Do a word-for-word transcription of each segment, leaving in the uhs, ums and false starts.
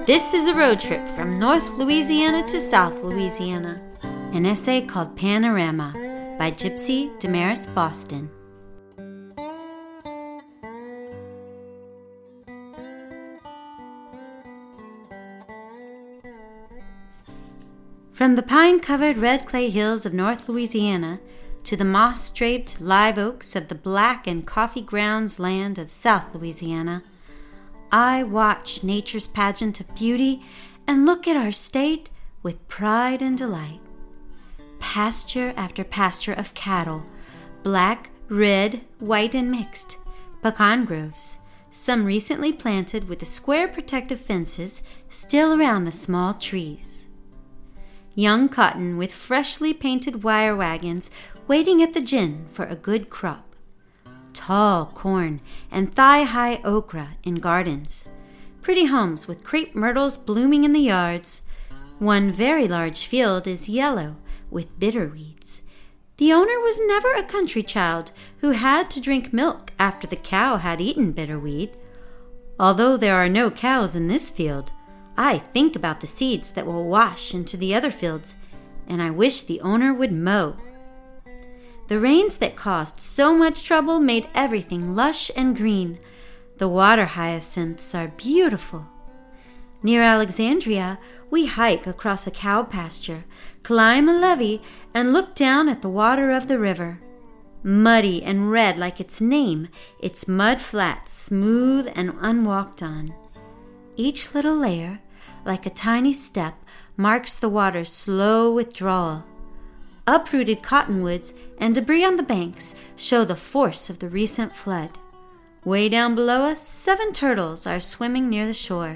This is a road trip from North Louisiana to South Louisiana, an essay called Panorama by Gypsy Damaris Boston. From the pine-covered red clay hills of North Louisiana to the moss-draped live oaks of the black and coffee grounds land of South Louisiana, I watch nature's pageant of beauty and look at our state with pride and delight. Pasture after pasture of cattle, black, red, white, and mixed, pecan groves, some recently planted with the square protective fences still around the small trees. Young cotton with freshly painted wire wagons waiting at the gin for a good crop. Tall corn and thigh-high okra in gardens. Pretty homes with crepe myrtles blooming in the yards. One very large field is yellow with bitter weeds. The owner was never a country child who had to drink milk after the cow had eaten bitterweed. Although there are no cows in this field, I think about the seeds that will wash into the other fields, and I wish the owner would mow. The rains that caused so much trouble made everything lush and green. The water hyacinths are beautiful. Near Alexandria, we hike across a cow pasture, climb a levee, and look down at the water of the river. Muddy and red like its name, its mud flats smooth and unwalked on. Each little layer, like a tiny step, marks the water's slow withdrawal. Uprooted cottonwoods and debris on the banks show the force of the recent flood. Way down below us, seven turtles are swimming near the shore.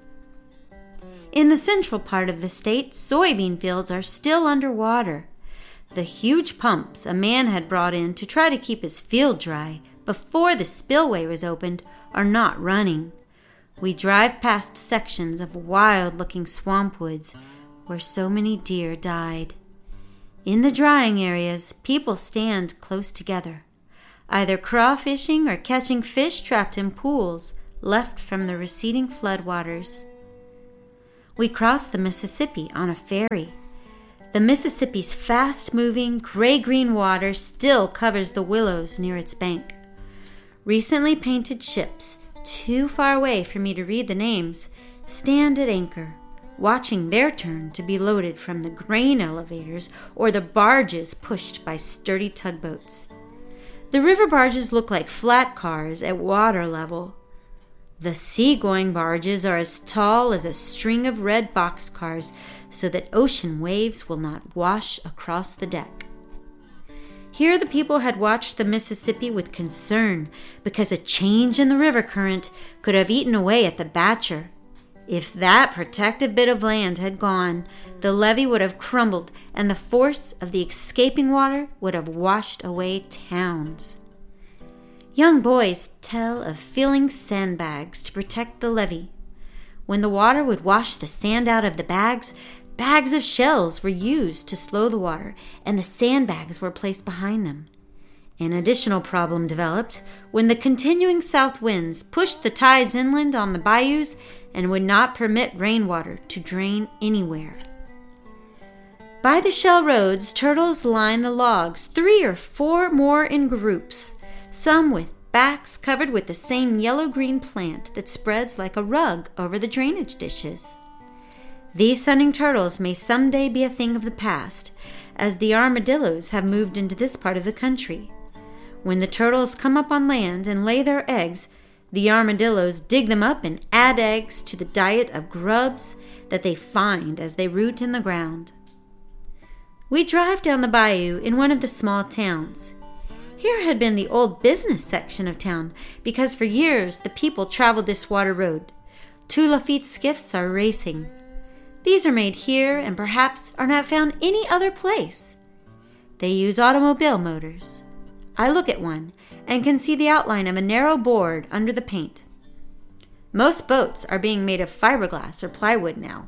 In the central part of the state, soybean fields are still underwater. The huge pumps a man had brought in to try to keep his field dry before the spillway was opened are not running. We drive past sections of wild-looking swamp woods where so many deer died. In the drying areas, people stand close together, either crawfishing or catching fish trapped in pools left from the receding floodwaters. We cross the Mississippi on a ferry. The Mississippi's fast-moving, gray-green water still covers the willows near its bank. Recently painted ships, too far away for me to read the names, stand at anchor, watching their turn to be loaded from the grain elevators or the barges pushed by sturdy tugboats. The river barges look like flat cars at water level. The sea-going barges are as tall as a string of red boxcars so that ocean waves will not wash across the deck. Here the people had watched the Mississippi with concern because a change in the river current could have eaten away at the Batcher. If that protected bit of land had gone, the levee would have crumbled and the force of the escaping water would have washed away towns. Young boys tell of filling sandbags to protect the levee. When the water would wash the sand out of the bags, bags of shells were used to slow the water, and the sandbags were placed behind them. An additional problem developed when the continuing south winds pushed the tides inland on the bayous and would not permit rainwater to drain anywhere. By the shell roads, turtles line the logs, three or four more in groups, some with backs covered with the same yellow-green plant that spreads like a rug over the drainage dishes. These sunning turtles may someday be a thing of the past, as the armadillos have moved into this part of the country. When the turtles come up on land and lay their eggs, the armadillos dig them up and add eggs to the diet of grubs that they find as they root in the ground. We drive down the bayou in one of the small towns. Here had been the old business section of town, because for years the people traveled this water road. Two Lafitte skiffs are racing. These are made here and perhaps are not found any other place. They use automobile motors. I look at one and can see the outline of a narrow board under the paint. Most boats are being made of fiberglass or plywood now.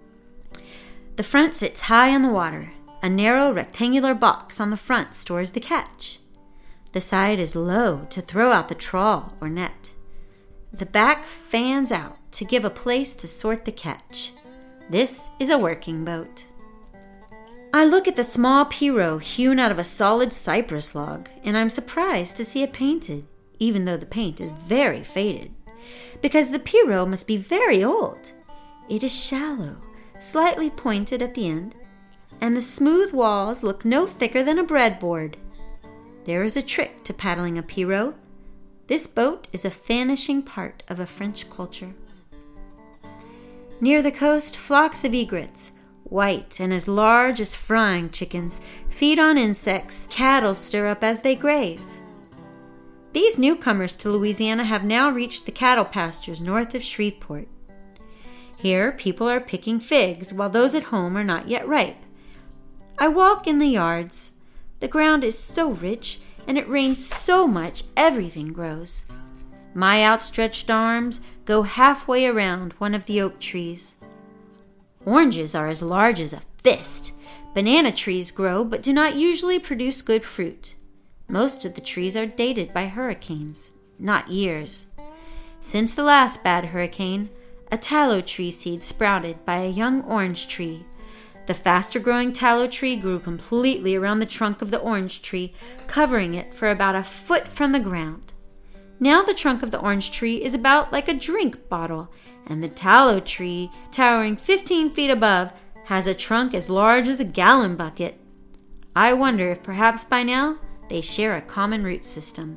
The front sits high on the water. A narrow rectangular box on the front stores the catch. The side is low to throw out the trawl or net. The back fans out to give a place to sort the catch. This is a working boat. I look at the small pirogue hewn out of a solid cypress log, and I'm surprised to see it painted, even though the paint is very faded, because the pirogue must be very old. It is shallow, slightly pointed at the end, and the smooth walls look no thicker than a breadboard. There is a trick to paddling a pirogue. This boat is a vanishing part of a French culture. Near the coast, flocks of egrets, white and as large as frying chickens, feed on insects cattle stir up as they graze. These newcomers to Louisiana have now reached the cattle pastures north of Shreveport. Here, people are picking figs, while those at home are not yet ripe. I walk in the yards. The ground is so rich, and it rains so much, everything grows. My outstretched arms go halfway around one of the oak trees. Oranges are as large as a fist. Banana trees grow, but do not usually produce good fruit. Most of the trees are dated by hurricanes, not years. Since the last bad hurricane, a tallow tree seed sprouted by a young orange tree. The faster-growing tallow tree grew completely around the trunk of the orange tree, covering it for about a foot from the ground. Now the trunk of the orange tree is about like a drink bottle, and the tallow tree, towering fifteen feet above, has a trunk as large as a gallon bucket. I wonder if perhaps by now they share a common root system.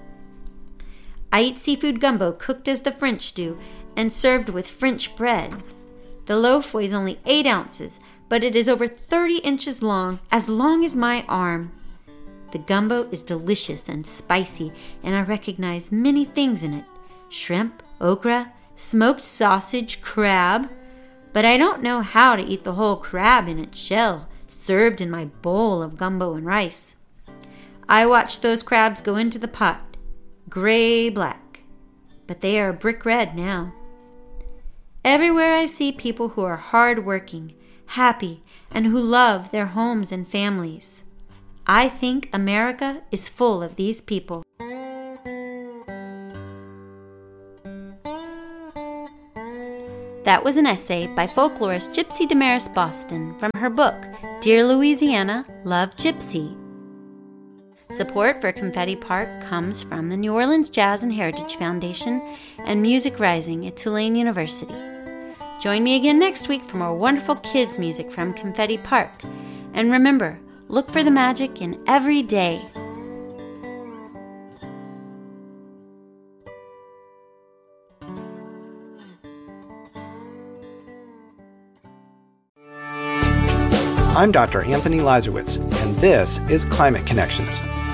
I eat seafood gumbo cooked as the French do and served with French bread. The loaf weighs only eight ounces, but it is over thirty inches long, as long as my arm. The gumbo is delicious and spicy, and I recognize many things in it: shrimp, okra, smoked sausage, crab. But I don't know how to eat the whole crab in its shell, served in my bowl of gumbo and rice. I watch those crabs go into the pot, gray-black, but they are brick red now. Everywhere I see people who are hard-working, happy, and who love their homes and families. I think America is full of these people. That was an essay by folklorist Gypsy Damaris Boston from her book, Dear Louisiana, Love Gypsy. Support for Confetti Park comes from the New Orleans Jazz and Heritage Foundation and Music Rising at Tulane University. Join me again next week for more wonderful kids' music from Confetti Park. And remember, look for the magic in every day. I'm Doctor Anthony Lazarowitz, and this is Climate Connections.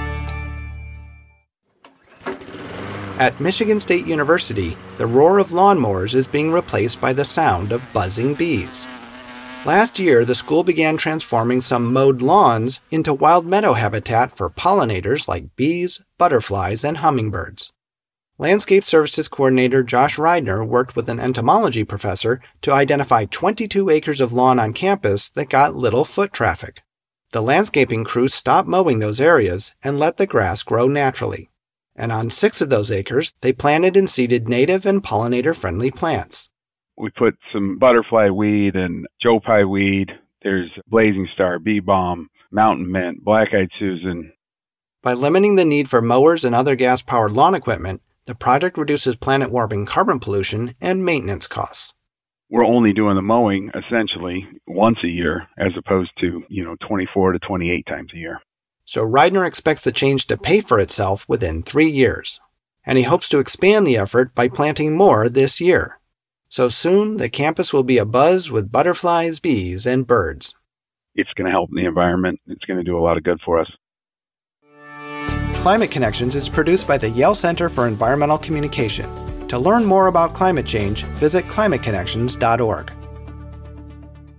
At Michigan State University, the roar of lawnmowers is being replaced by the sound of buzzing bees. Last year, the school began transforming some mowed lawns into wild meadow habitat for pollinators like bees, butterflies, and hummingbirds. Landscape Services Coordinator Josh Reidner worked with an entomology professor to identify twenty-two acres of lawn on campus that got little foot traffic. The landscaping crew stopped mowing those areas and let the grass grow naturally. And on six of those acres, they planted and seeded native and pollinator-friendly plants. We put some butterfly weed and Joe Pye weed. There's blazing star, bee balm, mountain mint, black-eyed Susan. By limiting the need for mowers and other gas-powered lawn equipment, the project reduces planet-warming carbon pollution and maintenance costs. We're only doing the mowing, essentially, once a year, as opposed to, you know, twenty-four to twenty-eight times a year. So Reidner expects the change to pay for itself within three years. And he hopes to expand the effort by planting more this year. So soon, the campus will be abuzz with butterflies, bees, and birds. It's going to help the environment. It's going to do a lot of good for us. Climate Connections is produced by the Yale Center for Environmental Communication. To learn more about climate change, visit climate connections dot org.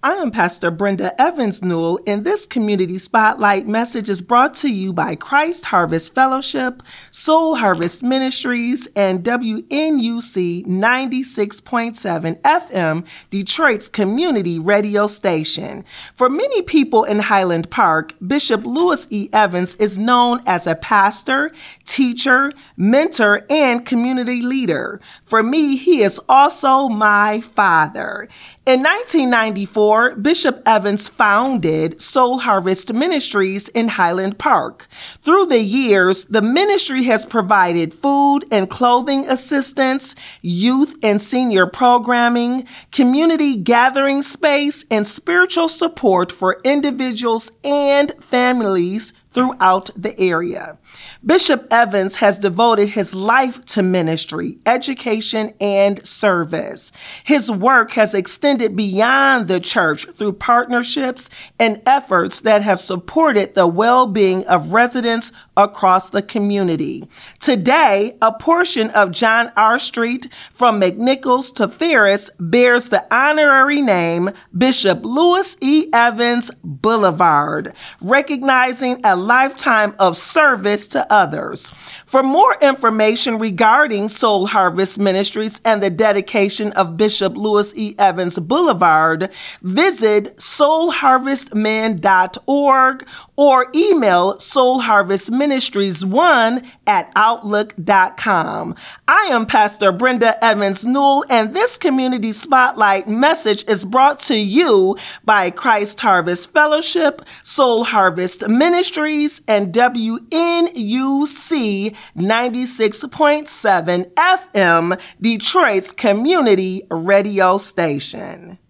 I am Pastor Brenda Evans Newell, and this Community Spotlight message is brought to you by Christ Harvest Fellowship, Soul Harvest Ministries, and W N U C ninety-six point seven F M, Detroit's community radio station. For many people in Highland Park, Bishop Lewis E. Evans is known as a pastor, teacher, mentor, and community leader. For me, he is also my father. In nineteen ninety-four, Bishop Evans founded Soul Harvest Ministries in Highland Park. Through the years, the ministry has provided food and clothing assistance, youth and senior programming, community gathering space, and spiritual support for individuals and families throughout the area. Bishop Evans has devoted his life to ministry, education, and service. His work has extended beyond the church through partnerships and efforts that have supported the well-being of residents across the community. Today, a portion of John R. Street from McNichols to Ferris bears the honorary name Bishop Lewis E. Evans Boulevard, recognizing a lifetime of service to others. For more information regarding Soul Harvest Ministries and the dedication of Bishop Lewis E. Evans Boulevard, visit soul harvest men dot org or email soulharvestministries one at outlook dot com. I am Pastor Brenda Evans Newell, and this Community Spotlight message is brought to you by Christ Harvest Fellowship, Soul Harvest Ministries, and W N U C ninety-six point seven F M, Detroit's community radio station.